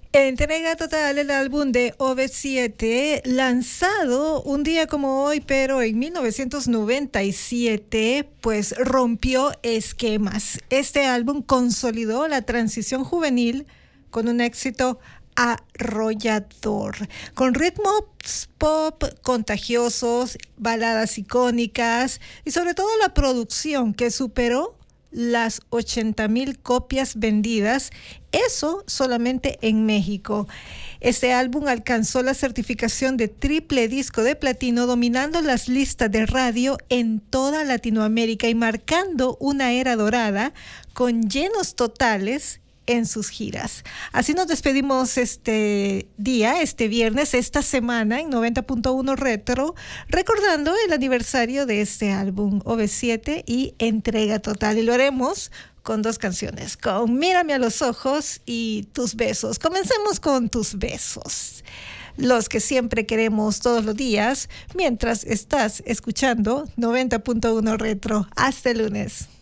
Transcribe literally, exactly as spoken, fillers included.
Entrega total el álbum de O V siete, lanzado un día como hoy, pero en mil novecientos noventa y siete, pues rompió esquemas. Este álbum consolidó la transición juvenil con un éxito arrollador, con ritmos pop contagiosos, baladas icónicas y sobre todo la producción que superó las ochenta mil copias vendidas, eso solamente en México. Este álbum alcanzó la certificación de triple disco de platino, dominando las listas de radio en toda Latinoamérica y marcando una era dorada con llenos totales en sus giras. Así nos despedimos este día, este viernes, esta semana en noventa punto uno Retro, recordando el aniversario de este álbum O V siete y Entrega Total. Y lo haremos con dos canciones, con Mírame a los ojos y Tus besos. Comencemos con Tus besos, los que siempre queremos todos los días, mientras estás escuchando noventa punto uno Retro. Hasta el lunes.